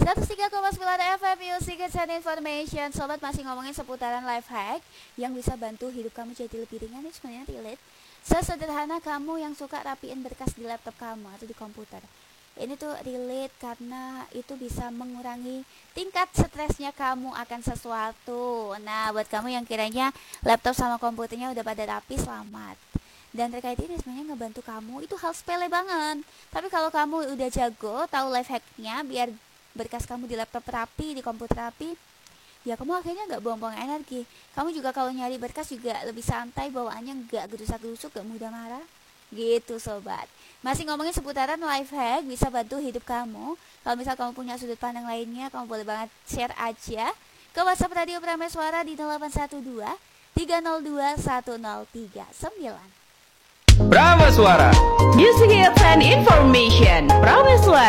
103,9 FM Music and Information. Sobat, masih ngomongin seputaran life hack yang bisa bantu hidup kamu jadi lebih ringan. Ini sebenarnya relate. Sesederhana kamu yang suka rapiin berkas di laptop kamu atau di komputer. Ini tuh relate karena itu bisa mengurangi tingkat stresnya kamu akan sesuatu. Nah, buat kamu yang kiranya laptop sama komputernya udah pada rapi, selamat. Dan terkait ini sebenarnya ngebantu kamu, itu hal sepele banget. Tapi kalau kamu udah jago, tahu life hacknya biar berkas kamu di laptop rapi, di komputer rapi, ya kamu akhirnya nggak buang-buang energi. Kamu juga kalau nyari berkas juga lebih santai, bawaannya nggak gerusak-gerusuk, nggak mudah marah. Gitu sobat. Masih ngomongin seputaran life hack bisa bantu hidup kamu. Kalau misal kamu punya sudut pandang lainnya, kamu boleh banget share aja ke WhatsApp Radio Prameswara di 0812 302 1039. Prameswara, Music Hits and Information. Prameswara.